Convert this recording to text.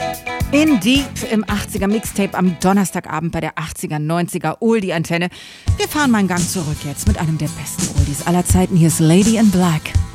In Deep im 80er Mixtape am Donnerstagabend bei der 80er, 90er Oldie-Antenne. Wir fahren mal einen Gang zurück jetzt mit einem der besten Oldies aller Zeiten. Hier ist Lady in Black.